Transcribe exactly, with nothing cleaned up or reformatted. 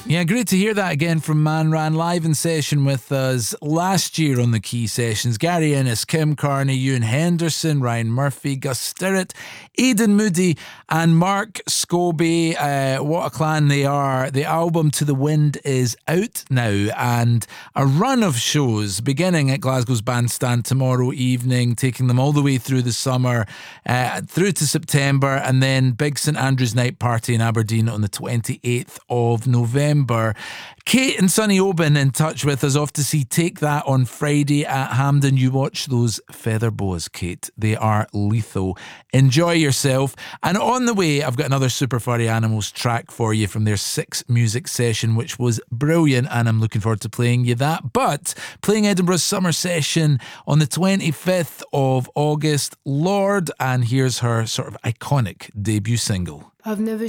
Yeah, great to hear that again from Man Ran, live in session with us last year on the Key Sessions. Gary Ennis, Kim Carney, Ewan Henderson, Ryan Murphy, Gus Stirrett, Aidan Moody and Mark Scobie. Uh, what a clan they are. The album To the Wind is out now, and a run of shows beginning at Glasgow's Bandstand tomorrow evening, taking them all the way through the summer, uh, through to September, and then big St Andrew's Night Party in Aberdeen on the twenty-eighth of November. Kate and Sonny Oban in touch with us, off to see Take That on Friday at Hampden. You watch those feather boas, Kate. They are lethal. Enjoy yourself. And on the way, I've got another Super Furry Animals track for you from their six music session, which was brilliant, and I'm looking forward to playing you that. But playing Edinburgh's summer session on the twenty-fifth of August, Lorde, and here's her sort of iconic debut single. I've never